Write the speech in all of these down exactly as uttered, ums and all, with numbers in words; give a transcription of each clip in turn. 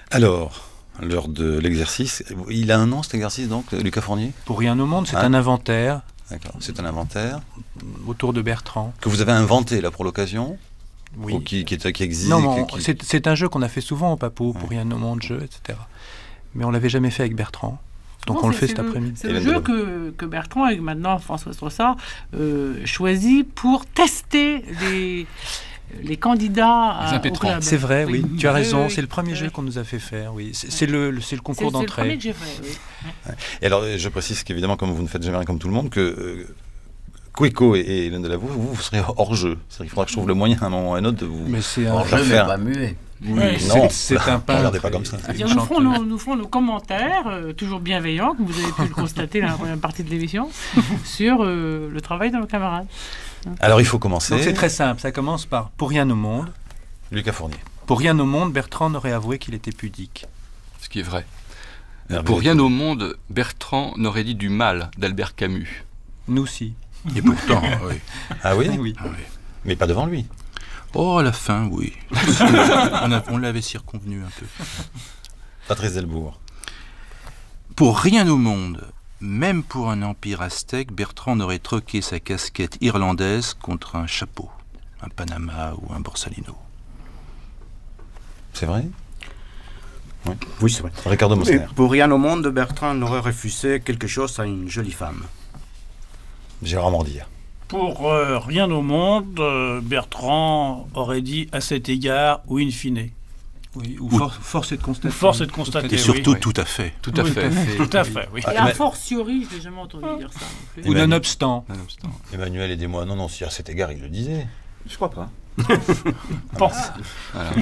Alors, l'heure de l'exercice. Il a un nom cet exercice donc, Lucas Fournier ? Pour rien au monde, c'est Hein un inventaire. D'accord, c'est un inventaire. Autour de Bertrand. Que vous avez inventé là pour l'occasion ? Oui. Ou qui, qui, qui existe Non, mais on- qui... c'est, c'est un jeu qu'on a fait souvent au Papou, pour Ouais. rien au monde, jeu, et cetera. Mais on l'avait jamais fait avec Bertrand. Donc Non, on le c'est- fait c'est cet après-midi. C'est le Hélène jeu Deleuve. que, que Bertrand et maintenant François Strossard euh, choisit pour tester les, les candidats à- Les au impétrants. club. C'est vrai, oui, tu as Oui, raison, oui, c'est le premier oui. jeu qu'on nous a fait faire, oui. C'est, c'est, le, le- c'est le C'est, concours c'est le premier d'entrée. que j'ai fait, oui. Et alors, je précise qu'évidemment, comme vous ne faites jamais rien comme tout le monde, que euh, Queco et, et Hélène Delavoux, vous, vous serez hors jeu. C'est-à-dire qu'il faudra que je trouve le moyen à un moment ou à un autre de vous... Mais c'est un Hors Hors jeu, mais faire. pas muet. Oui, Ouais. c'est, Non. c'est un peintre. Regardez pas comme ça. et- et C'est-à-dire, nous, ferons chanteur. nos, nous ferons nos commentaires, euh, toujours bienveillants, comme vous avez pu le constater dans la première partie de l'émission, sur euh, le travail de nos camarades. Alors, il faut commencer. Donc c'est très simple, ça commence par pour rien au monde. Lucas Fournier. Pour rien au monde, Bertrand n'aurait avoué qu'il était pudique. Ce qui est vrai. Hervé Pour rien Letellier. au monde, Bertrand n'aurait dit du mal d'Albert Camus. Nous aussi. Et pourtant, oui. Ah oui, Oui. Ah oui. mais pas devant lui. Oh, à la fin, oui. on, a- on l'avait circonvenu un peu. Patrice Delbourg. Pour rien au monde, même pour un empire aztèque, Bertrand n'aurait troqué sa casquette irlandaise contre un chapeau, un Panama ou un Borsalino. C'est vrai ? Oui, c'est vrai. Ricardo Et Mosner. pour rien au monde, Bertrand n'aurait refusé quelque chose à une jolie femme. Gérard Mordir. Pour euh, rien au monde, euh, Bertrand aurait dit à cet égard ou in fine. Oui, ou for- force est de constater. Force est de constater. Et oui. surtout, oui. tout à fait. Tout à Oui, fait. Tout à fait, oui. Ah, Et a mais- fortiori, je n'ai jamais entendu dire ça non plus. Ou nonobstant. Nonobstant. Emmanuel, aidez-moi. Non, non, si à cet égard, il le disait. Je crois pas. Bon. Voilà.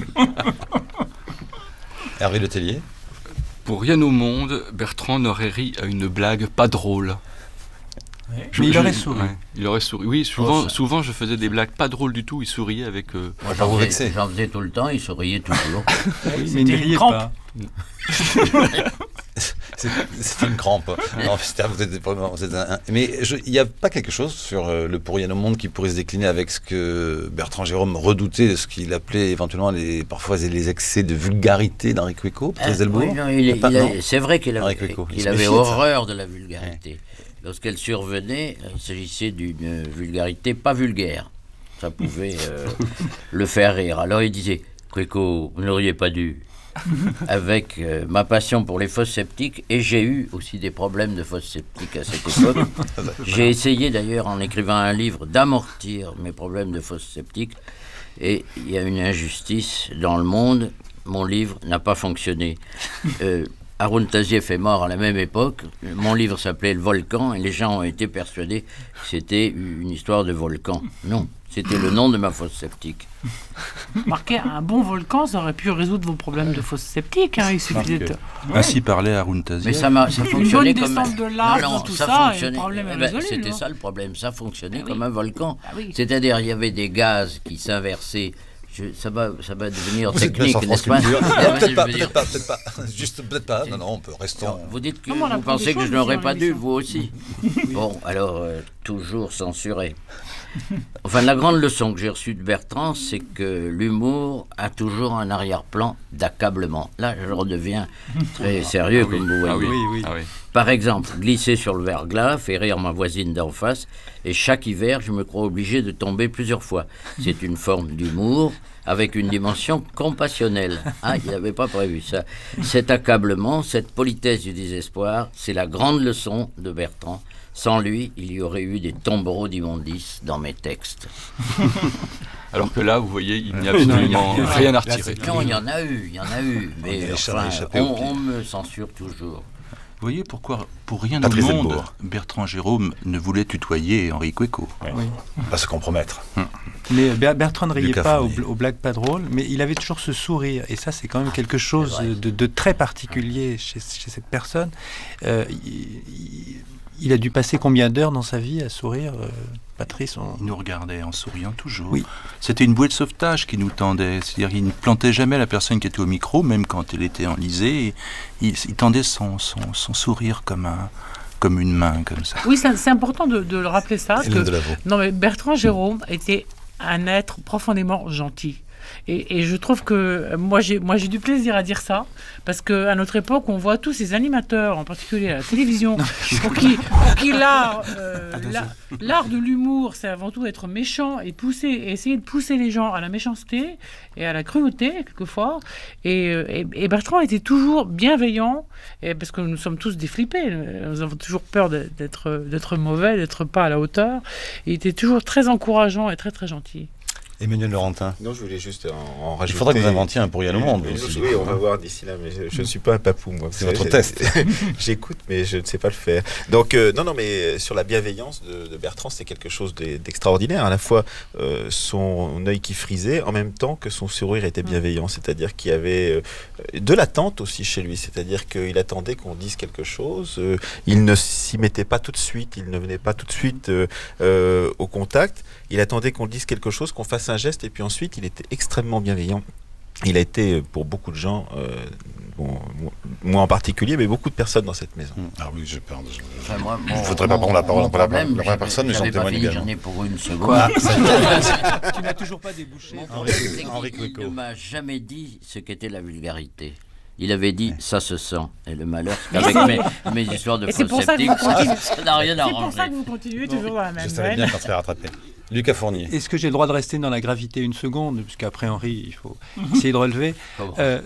Hervé Letellier. Pour rien au monde, Bertrand n'aurait ri à une blague pas drôle. Je- Mais il je- aurait souri. ouais, il aurait souri. Oui, souvent, Oh, ça. souvent je faisais des blagues pas drôles du tout. Il souriait avec. euh, Moi, Pas vous j'en vexer. faisais, j'en faisais tout le temps, il souriait toujours. Mais C'était ne une riez crampe. pas. C'est c'est une crampe. Non, c'est- vous êtes vraiment- vous êtes un- un- mais je- il n'y a pas quelque chose sur euh, le pour rien au monde qui pourrait se décliner avec ce que Bertrand Jérôme redoutait, ce qu'il appelait éventuellement les, parfois les excès de vulgarité d'Henri Queco, Patrice Ah, Delbourg. oui, non, il, Y a il pas- a- non. c'est vrai qu'il Henri avait, Queco, il qu'il se avait méfie de ça. horreur de la vulgarité. Lorsqu'elle survenait, il s'agissait d'une vulgarité pas vulgaire. Ça pouvait euh, le faire rire. Alors il disait, Queco, vous n'auriez pas dû. Avec euh, ma passion pour les fosses sceptiques, et j'ai eu aussi des problèmes de fosses sceptiques à cette époque. J'ai essayé d'ailleurs, en écrivant un livre, d'amortir mes problèmes de fosses sceptiques. Et il y a une injustice dans le monde. Mon livre n'a pas fonctionné. Euh, Haroun Tazieff est mort à la même époque. Mon livre s'appelait Le Volcan et les gens ont été persuadés que c'était une histoire de volcan. Non, c'était le nom de ma fosse sceptique. Marquez, un bon volcan, ça aurait pu résoudre vos problèmes de fosse sceptique. Hein, il suffisait de... Ainsi parlait Haroun Mais Tazieff. ça, m'a, ça Une fonctionnait bonne comme... descente de lave, Non, non, tout ça ça, et le fonctionnait. problème est Eh ben, résolu, C'était non ça le problème, ça fonctionnait Ah oui. comme un volcan. Ah oui. C'est-à-dire, il y avait des gaz qui s'inversaient. Je- ça, va, ça va devenir Vous êtes bien technique, sur n'est-ce France pas? Culture. Eh ben, Peut-être je pas, veux peut-être dire, pas, peut-être pas. Juste peut-être pas. Non, non, on peut restons. Vous dites que Non, mais on vous apprend des pensez que choses je n'aurais ici, pas en dû, émission. vous aussi. Bon, alors, euh, toujours censuré. Enfin, la grande leçon que j'ai reçue de Bertrand, c'est que l'humour a toujours un arrière-plan d'accablement. Là, je redeviens très sérieux, ah oui. comme vous voyez. Ah oui. Oui, oui. Ah oui. Par exemple, glisser sur le verglas fait rire ma voisine d'en face, et chaque hiver, je me crois obligé de tomber plusieurs fois. C'est une forme d'humour avec une dimension compassionnelle. Ah, il n'avait pas prévu ça. Cet accablement, cette politesse du désespoir, c'est la grande leçon de Bertrand. Sans lui, il y aurait eu des tombereaux d'immondices dans mes textes. Alors que là, vous voyez, il n'y a absolument rien à retirer. Non, il y en a eu, il y en a eu, mais est écha- enfin, échappé au on, pied. on me censure toujours. Vous voyez pourquoi, pour rien Patrice au monde, Delbourg. Bertrand Jérôme ne voulait tutoyer Henri Queco. Pas se compromettre. Mais Ber- Bertrand ne riait Lucas pas aux, Fournier. bl- aux blagues pas drôles, mais il avait toujours ce sourire. Et ça, c'est quand même quelque chose c'est vrai. de, de très particulier chez, chez cette personne. Euh, il, il- il a dû passer combien d'heures dans sa vie à sourire, euh, Patrice on- Il nous regardait en souriant toujours. Oui. C'était une bouée de sauvetage qui nous tendait. C'est-à-dire qu'il ne plantait jamais la personne qui était au micro, même quand elle était enlisée. Il, il tendait son, son, son sourire comme, un, comme une main, comme ça. Oui, c'est, c'est important de, de le rappeler ça. Hélène Que, Delavoux. non, mais Bertrand Jérôme était un être profondément gentil. Et, et je trouve que moi j'ai, moi j'ai du plaisir à dire ça, parce qu'à notre époque, on voit tous ces animateurs, en particulier à la télévision, pour qui, pour qui l'art, euh, l'art, l'art de l'humour, c'est avant tout être méchant et, pousser, et essayer de pousser les gens à la méchanceté et à la cruauté, quelquefois. Et, et, et Bertrand était toujours bienveillant, et parce que nous sommes tous des flippés, nous avons toujours peur d'être, d'être mauvais, d'être pas à la hauteur. Il était toujours très encourageant et très très gentil. Emmanuel Laurentin. Non, je voulais juste en, en rajouter. Il faudrait que vous inventiez un pour Yann au monde. Oui, aussi, oui on va voir d'ici là, mais je, je ne suis pas un papou, moi. C'est votre test. J'écoute, mais je ne sais pas le faire. Donc, euh, non, non, mais sur la bienveillance de, de Bertrand, c'est quelque chose d'extraordinaire. À la fois, euh, son œil qui frisait, en même temps que son sourire était bienveillant. C'est-à-dire qu'il y avait euh, de l'attente aussi chez lui. C'est-à-dire qu'il attendait qu'on dise quelque chose. Euh, il ne s'y mettait pas tout de suite. Il ne venait pas tout de suite euh, euh, au contact. Il attendait qu'on dise quelque chose, qu'on fasse un geste, et puis ensuite, il était extrêmement bienveillant. Il a été, pour beaucoup de gens, euh, bon, moi en particulier, mais beaucoup de personnes dans cette maison. Ah oui, j'ai peur. Je enfin, ne voudrais pas prendre la parole pour la première personne, mais j'en témoigne également. J'en ai pour une seconde. Quoi Tu n'as toujours pas débouché. Henri Quéco. Il ne m'a jamais dit ce qu'était la vulgarité. Il avait dit, ça se sent. Et le malheur, c'est qu'avec mes, mes histoires de faux sceptiques, ça, ça n'a rien arrangé. C'est pour ça que vous continuez toujours dans la même Je savais bien quand se faire rattraper. Lucas Fournier. Est-ce que j'ai le droit de rester dans la gravité une seconde, puisqu'après Henri, il faut essayer de relever euh,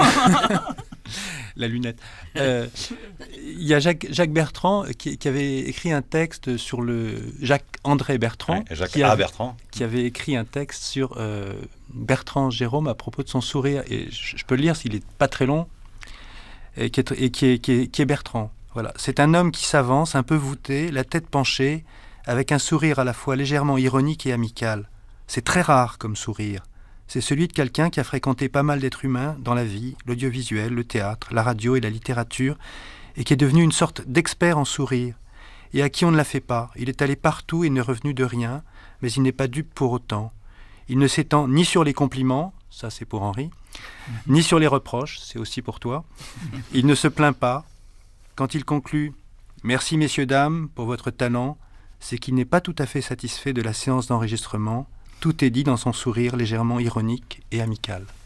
la lunette. Euh, il y a Jacques, Jacques Bertrand qui, qui avait écrit un texte sur le Jacques-André Bertrand, ouais, Jacques qui, A. avait, Bertrand, qui avait écrit un texte sur euh, Bertrand Jérôme à propos de son sourire. Et je, je peux le lire s'il n'est pas très long, et qui est, et qui est, qui est, qui est Bertrand. Voilà. C'est un homme qui s'avance, un peu voûté, la tête penchée, avec un sourire à la fois légèrement ironique et amical. C'est très rare comme sourire. C'est celui de quelqu'un qui a fréquenté pas mal d'êtres humains dans la vie, l'audiovisuel, le théâtre, la radio et la littérature, et qui est devenu une sorte d'expert en sourire, et à qui on ne l'a fait pas. Il est allé partout et n'est revenu de rien, mais il n'est pas dupe pour autant. Il ne s'étend ni sur les compliments, ça c'est pour Henri, ni sur les reproches, c'est aussi pour toi. Il ne se plaint pas. Quand il conclut « Merci messieurs, dames, pour votre talent », c'est qu'il n'est pas tout à fait satisfait de la séance d'enregistrement. Tout est dit dans son sourire légèrement ironique et amical.